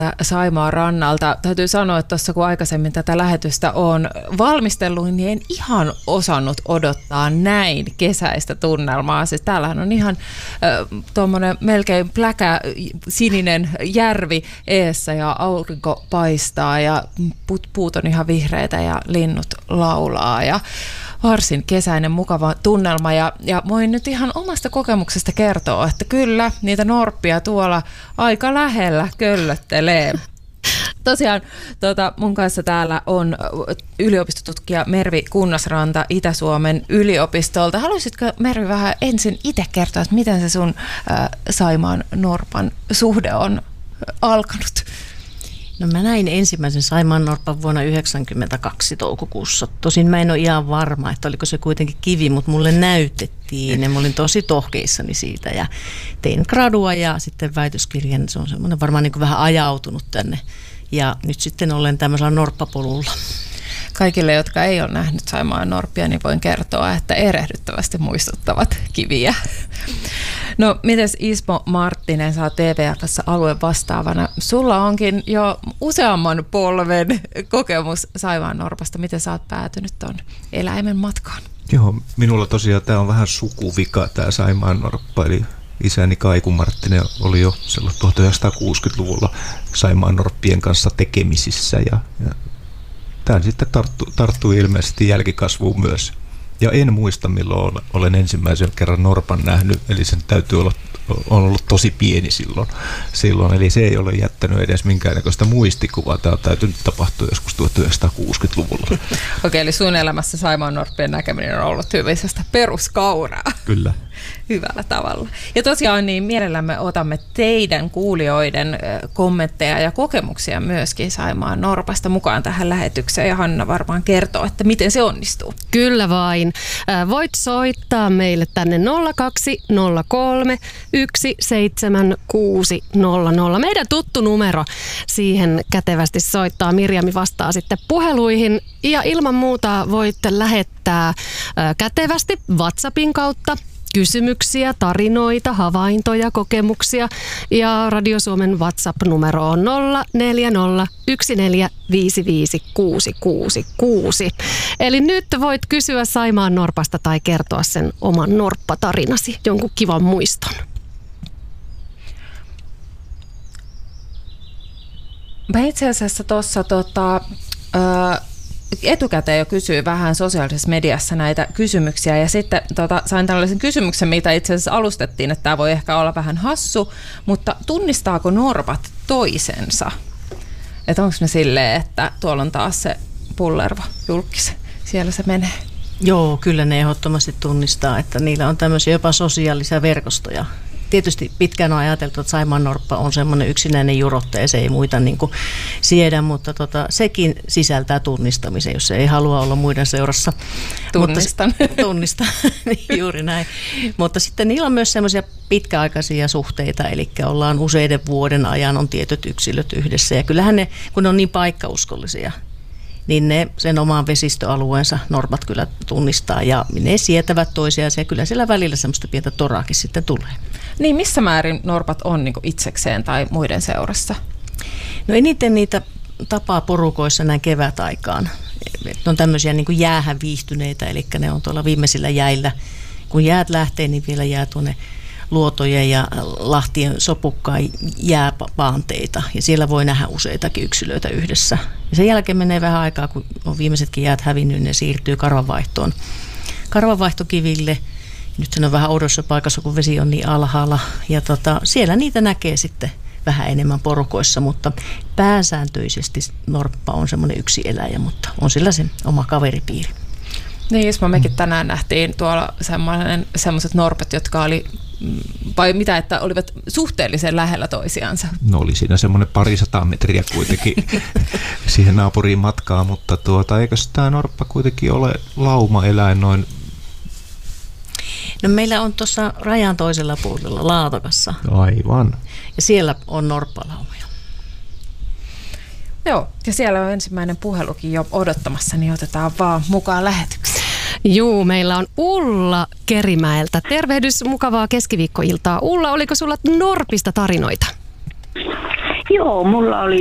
Saimaan rannalta. Täytyy sanoa, että tuossa kun aikaisemmin tätä lähetystä on valmistellut, niin en ihan osannut odottaa näin kesäistä tunnelmaa. Siis täällähän on ihan tuommoinen melkein pläkä sininen järvi eessä ja aurinko paistaa ja puut on ihan vihreitä ja linnut laulaa ja varsin kesäinen mukava tunnelma ja voin nyt ihan omasta kokemuksesta kertoa, että kyllä niitä norppia tuolla aika lähellä köllöttelee. Tosiaan mun kanssa täällä on yliopistotutkija Mervi Kunnasranta Itä-Suomen yliopistolta. Haluaisitko Mervi vähän ensin itse kertoa, että miten se sun Saimaan norpan suhde on alkanut? No mä näin ensimmäisen saimaannorpan vuonna 1992 toukokuussa. Tosin mä en ole ihan varma, että oliko se kuitenkin kivi, mutta mulle näytettiin ja mä olin tosi tohkeissani siitä ja tein gradua ja sitten väitöskirjan. Se on semmoinen varmaan niin kuin vähän ajautunut tänne ja nyt sitten olen tämmöisellä norppapolulla. Kaikille, jotka ei ole nähnyt Saimaan norppia, niin voin kertoa, että erehdyttävästi muistuttavat kiviä. No, mites Ismo Marttinen, sä oot TVF:ssä alueen vastaavana. Sulla onkin jo useamman polven kokemus Saimaan norpasta. Miten sä oot päätynyt ton eläimen matkaan? Joo, minulla tosiaan tämä on vähän sukuvika, tämä Saimaan norppa, eli isäni Kaiku Marttinen oli jo 1960-luvulla Saimaan norppien kanssa tekemisissä ja tämä sitten tarttui ilmeisesti jälkikasvuun myös. Ja en muista, milloin olen ensimmäisen kerran norpan nähnyt, eli sen täytyy olla on ollut tosi pieni silloin. Eli se ei ole jättänyt edes minkäännäköistä muistikuvaa. Tämä on täytynyt tapahtua joskus 1960-luvulla. Okei, eli sun elämässä Saimaan norppien näkeminen on ollut hyvisestä peruskauraa. Kyllä. Hyvällä tavalla. Ja tosiaan niin mielellämme otamme teidän kuulijoiden kommentteja ja kokemuksia myöskin Saimaan norpasta mukaan tähän lähetykseen. Ja Hanna varmaan kertoo, että miten se onnistuu. Kyllä vain. Voit soittaa meille tänne 0203 17600. Meidän tuttu numero. Siihen kätevästi soittaa. Mirjami vastaa sitten puheluihin. Ja ilman muuta voit lähettää kätevästi WhatsAppin kautta kysymyksiä, tarinoita, havaintoja, kokemuksia ja Radio Suomen WhatsApp-numero on 0401455666. Eli nyt voit kysyä Saimaan norpasta tai kertoa sen oman norppatarinasi, jonkun kivan muiston. Mä itse asiassa tuossa etukäteen jo kysyin vähän sosiaalisessa mediassa näitä kysymyksiä ja sitten sain tällaisen kysymyksen, mitä itse asiassa alustettiin, että tämä voi ehkä olla vähän hassu, mutta tunnistaako norpat toisensa? Että onko ne silleen, että tuolla on taas se pullerva julkis, siellä se menee? Joo, kyllä ne ehdottomasti tunnistaa, että niillä on tämmöisiä jopa sosiaalisia verkostoja. Tietysti pitkään on ajateltu, että Saimaannorppa on semmoinen yksinäinen jurottaja, se ei muita niin kuin siedä, mutta sekin sisältää tunnistamisen, jos se ei halua olla muiden seurassa. Tunnistan, juuri näin. Mutta sitten niillä on myös semmoisia pitkäaikaisia suhteita, eli ollaan useiden vuoden ajan on tietyt yksilöt yhdessä. Ja kyllähän ne, kun ne on niin paikkauskollisia, niin ne sen oman vesistöalueensa norpat kyllä tunnistaa ja ne sietävät toisiaan ja kyllä siellä välillä semmoista pientä toraakin sitten tulee. Niin, missä määrin norpat on niin kuin itsekseen tai muiden seurassa? No eniten niitä tapaa porukoissa näin kevätaikaan. Ne on tämmöisiä niin kuin jäähän viihtyneitä, eli ne on tuolla viimeisillä jäillä. Kun jäät lähtee, niin vielä jää tuonne luotojen ja lahtien sopukkaan jääpaanteita ja siellä voi nähdä useitakin yksilöitä yhdessä. Ja sen jälkeen menee vähän aikaa, kun on viimeisetkin jäät hävinnyt, niin ne siirtyy karvanvaihtokiville. Nyt se on vähän oudossa paikassa, kun vesi on niin alhaalla ja siellä niitä näkee sitten vähän enemmän porukoissa, mutta pääsääntöisesti norppa on semmoinen yksi eläjä, mutta on sillä se oma kaveripiiri. Niin, Ismo, mekin tänään nähtiin tuolla semmoiset norpat, jotka oli, vai mitä, että olivat suhteellisen lähellä toisiansa. No oli siinä semmoinen 200 metriä kuitenkin siihen naapuriin matkaa, mutta eikö tämä norppa kuitenkin ole laumaeläin noin? No meillä on tuossa rajan toisella puolella Laatokassa. Aivan. Ja siellä on norppalaumoja. Joo, ja siellä on ensimmäinen puhelukin jo odottamassa, niin otetaan vaan mukaan lähetykseen. Juu, meillä on Ulla Kerimäeltä. Tervehdys, mukavaa keskiviikkoiltaa. Ulla, oliko sulla norpista tarinoita? Joo, mulla oli